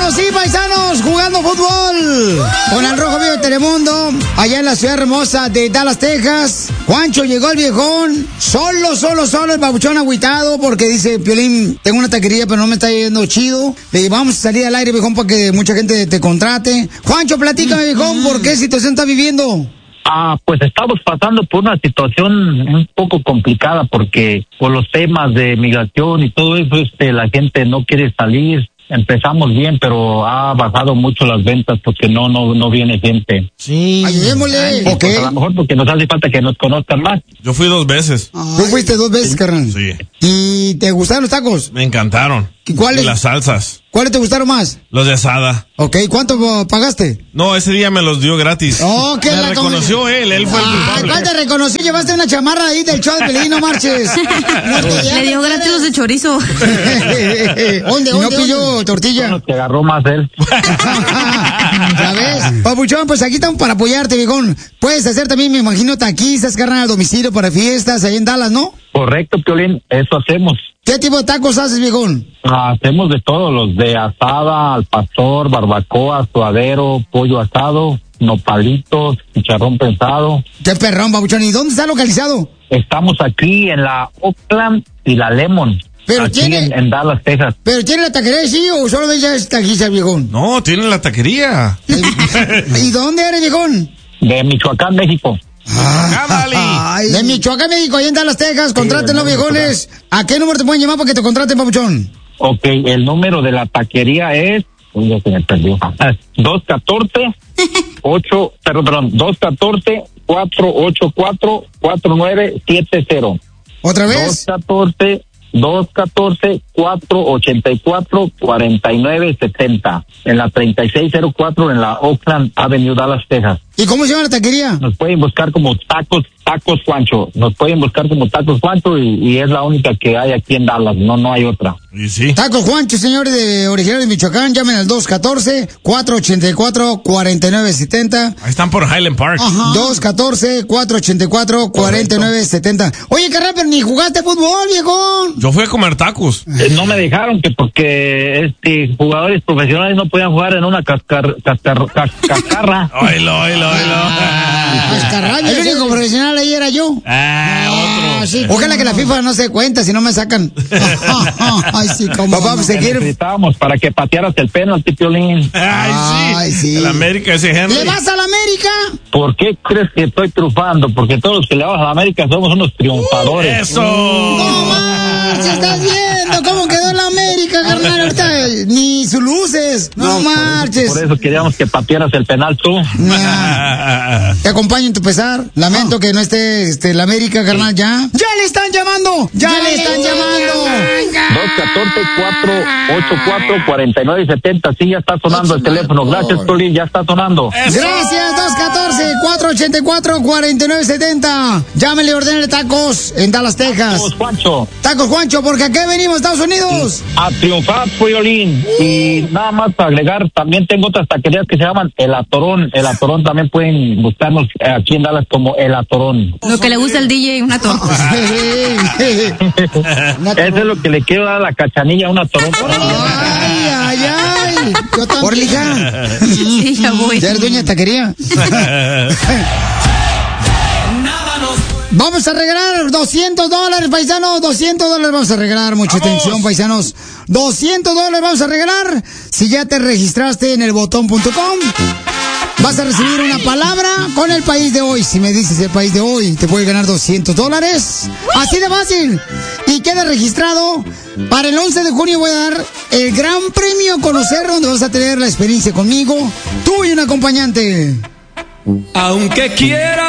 sí, paisanos, jugando fútbol con el Rojo Vivo de Telemundo, allá en la ciudad hermosa de Dallas, Texas. Juancho, llegó el viejón, solo, el babuchón agüitado, porque dice, Piolín, tengo una taquería, pero no me está yendo chido. Le digo, vamos a salir al aire, viejón, para que mucha gente te contrate. Juancho, platícame, viejón, ¿por qué situación estás viviendo? Pues estamos pasando por una situación un poco complicada, porque por los temas de migración y todo eso, la gente no quiere salir. Empezamos bien, pero ha bajado mucho las ventas porque no viene gente. Sí. Ayudémosle. Pues a lo mejor porque nos hace falta que nos conozcan más. Yo fui 2 veces. ¿Tú fuiste 2 veces, carnal? Sí. ¿Y te gustaron los tacos? Me encantaron. ¿Y cuáles? Y las salsas. ¿Cuáles te gustaron más? Los de asada. Ok, ¿cuánto pagaste? No, ese día me los dio gratis. Oh, que me reconoció él fue el culpable. ¿Cuál te reconoció? Llevaste una chamarra ahí del show de Pelín, no marches. Le dio gratis los de chorizo. ¿Dónde? No pilló tortilla. Bueno, te agarró más él. ¿Ya ves? Papuchón, pues aquí estamos para apoyarte, viejón. Puedes hacer también, me imagino, taquizas, carnal, al domicilio para fiestas, ahí en Dallas, ¿no? Correcto, Piolín, eso hacemos. ¿Qué tipo de tacos haces, viejón? Hacemos de todo, los de asada, al pastor, barbacoa, suadero, pollo asado, nopalitos, chicharrón prensado. Qué perrón, babuchón. ¿Y dónde está localizado? Estamos aquí en la Oakland y la Lemon. Pero aquí tiene... en Dallas, Texas. ¿Pero tiene la taquería, sí, o solo es taquiza, viejón? No, tiene la taquería. ¿Y dónde eres, viejón? De Michoacán, México. De Michoacán, México, ahí en Dallas, Texas. Contrátenlo, viejones. ¿A qué número te pueden llamar para que te contraten, papuchón? Ok, el número de la taquería es... ya se me perdió. 214-484-4970. ¿Otra vez? 214-484-4970. En la 3604 en la Oakland Avenue, Dallas, Texas. ¿Y cómo se llama la taquería? Nos pueden buscar como Tacos Juancho. Nos pueden buscar como Tacos Juancho y es la única que hay aquí en Dallas. No hay otra. ¿Y sí? Tacos Juancho, señores de originarios de Michoacán. Llamen al 214-484-4970. Ahí están por Highland Park. 214-484-4970. Oye, carnal, pero ni jugaste fútbol, viejón. Yo fui a comer tacos. No me dejaron que porque jugadores profesionales no podían jugar en una cascarra. Oilo. El único profesional ahí era yo. Otro. Sí, ojalá que la FIFA no se dé cuenta, si no me sacan. Ay, sí, como papá, pues necesitábamos para que patearas el penalti, Piolín. Ay, sí. El América, ese Henry. ¿Le vas a la América? ¿Por qué crees que estoy triunfando? Porque todos los que le vamos a la América somos unos triunfadores. ¡Eso! ¡No manches! ¿Estás viendo cómo quedó la América, carnal? Ahorita ni sus luces. No marches. Por eso queríamos que patearas el penal tú. Te acompaño en tu pesar. Lamento que no esté la América, carnal, ya. ¡Ya le están llamando! ¡Ya le están llamando! 214-484-4970. Sí, ya está sonando el teléfono. Gracias, Piolín, ya está sonando. Gracias, 214-484-4970. Llámele y ordénele tacos en Dallas, Texas. Tacos Juancho. Tacos Juancho, porque aquí venimos, Estados Unidos. A triunfar, Piolín. Y nada más para agregar, también tengo otras taquerías que se llaman El Atorón. El Atorón también pueden buscarnos aquí en Dallas como El Atorón. Lo que le gusta al DJ, una torta. Eso es lo que le quiero dar a la Cachanilla, una torón. Ay. Yo también. Por liga. Sí, ya voy. ¿Ya eres dueña de taquería? Vamos a regalar $200, paisanos. $200 vamos a regalar. Mucha atención, paisanos. $200 vamos a regalar. Si ya te registraste en elbotón.com, vas a recibir una palabra con el país de hoy. Si me dices el país de hoy, te puedes ganar $200. Así de fácil. Y queda registrado. Para el 11 de junio voy a dar el gran premio Conocer, donde vas a tener la experiencia conmigo, tú y un acompañante. Aunque quiera